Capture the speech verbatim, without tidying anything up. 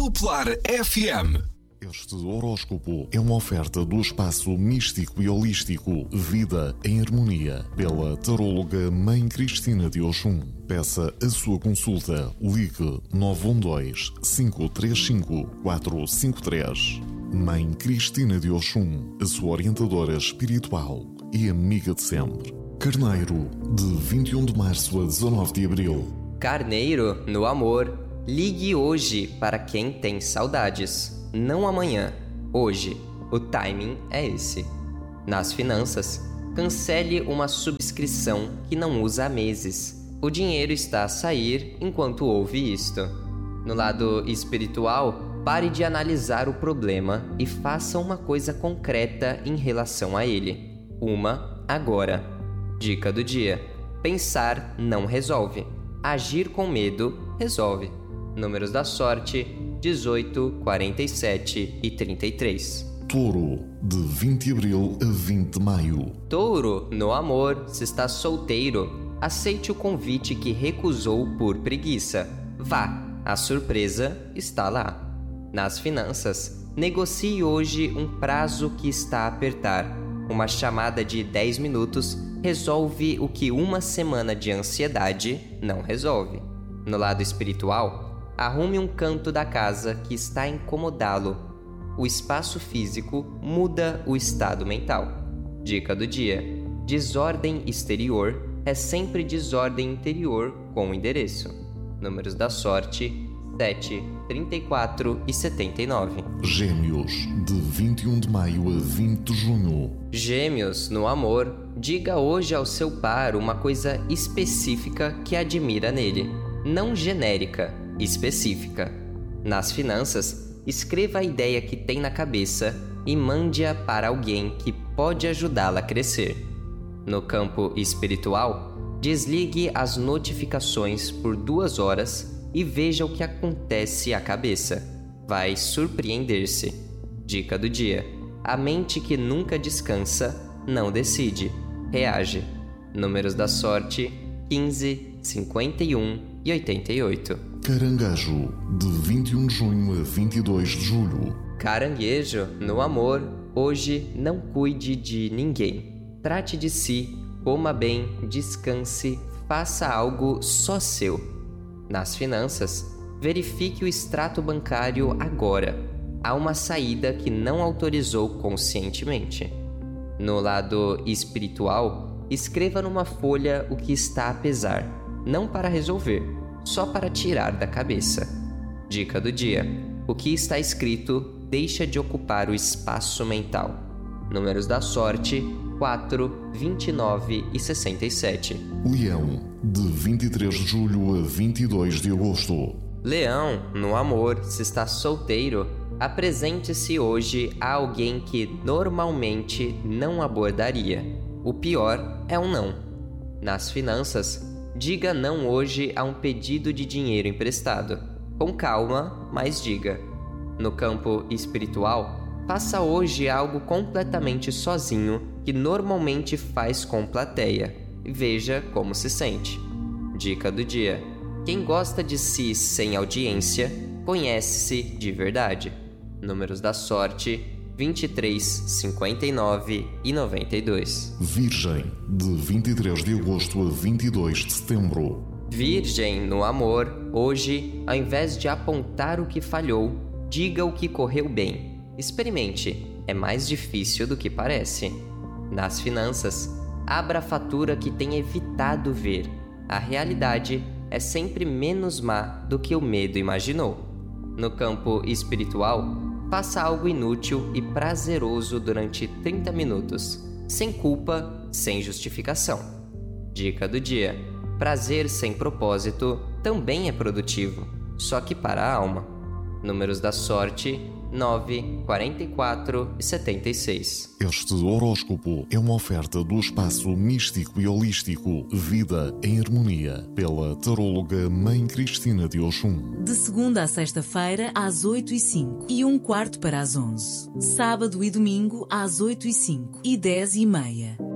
Popular F M. Este horóscopo é uma oferta do espaço místico e holístico Vida em Harmonia, pela taróloga Mãe Cristina de Oxum. Peça a sua consulta. Ligue nove um dois, cinco três cinco, quatro cinco três. Mãe Cristina de Oxum, a sua orientadora espiritual e amiga de sempre. Carneiro, de vinte e um de março a dezanove de abril. Carneiro, no amor, ligue hoje para quem tem saudades. Não amanhã, hoje. O timing é esse. Nas finanças, cancele uma subscrição que não usa há meses. O dinheiro está a sair enquanto ouve isto. No lado espiritual, pare de analisar o problema e faça uma coisa concreta em relação a ele. Uma agora. Dica do dia: pensar não resolve. Agir com medo resolve. Números da sorte: dezoito, quarenta e sete e trinta e três. Touro, de vinte de abril a vinte de maio. Touro, no amor, se está solteiro, aceite o convite que recusou por preguiça. Vá, a surpresa está lá. Nas finanças, negocie hoje um prazo que está a apertar. Uma chamada de dez minutos resolve o que uma semana de ansiedade não resolve. No lado espiritual, arrume um canto da casa que está a incomodá-lo. O espaço físico muda o estado mental. Dica do dia: desordem exterior é sempre desordem interior com endereço. Números da sorte: sete, trinta e quatro e setenta e nove. Gêmeos, de vinte e um de maio a vinte de junho. Gêmeos, no amor, diga hoje ao seu par uma coisa específica que admira nele, não genérica, específica. Nas finanças, escreva a ideia que tem na cabeça e mande-a para alguém que pode ajudá-la a crescer. No campo espiritual, desligue as notificações por duas horas e veja o que acontece à cabeça. Vai surpreender-se. Dica do dia: a mente que nunca descansa não decide, reage. Números da sorte: quinze, cinquenta e um e oitenta e oito. Caranguejo, de vinte e um de junho a vinte e dois de julho. Caranguejo, no amor, hoje não cuide de ninguém. Trate de si, coma bem, descanse, faça algo só seu. Nas finanças, verifique o extrato bancário agora. Há uma saída que não autorizou conscientemente. No lado espiritual, escreva numa folha o que está a pesar, não para resolver, só para tirar da cabeça. Dica do dia: o que está escrito deixa de ocupar o espaço mental. Números da sorte: quatro, vinte e nove e sessenta e sete. Leão, de vinte e três de julho a vinte e dois de agosto. Leão, no amor, se está solteiro, apresente-se hoje a alguém que normalmente não abordaria. O pior é um não. Nas finanças, diga não hoje a um pedido de dinheiro emprestado. Com calma, mas diga. No campo espiritual, faça hoje algo completamente sozinho que normalmente faz com plateia. Veja como se sente. Dica do dia: quem gosta de si sem audiência, conhece-se de verdade. Números da sorte: vinte e três, cinquenta e nove e noventa e dois. Virgem, de vinte e três de agosto a vinte e dois de setembro. Virgem, no amor, hoje, ao invés de apontar o que falhou, diga o que correu bem. Experimente, é mais difícil do que parece. Nas finanças, abra a fatura que tem evitado ver. A realidade é sempre menos má do que o medo imaginou. No campo espiritual, faça algo inútil e prazeroso durante trinta minutos, sem culpa, sem justificação. Dica do dia: prazer sem propósito também é produtivo, só que para a alma. Números da sorte: nove, quarenta e quatro e setenta e seis. Este horóscopo é uma oferta do espaço místico e holístico Vida em Harmonia, pela taróloga Mãe Cristina de Oxum. De segunda a sexta-feira, às oito e cinco e um quarto para as onze. Sábado e domingo, às oito e cinco e dez e meia.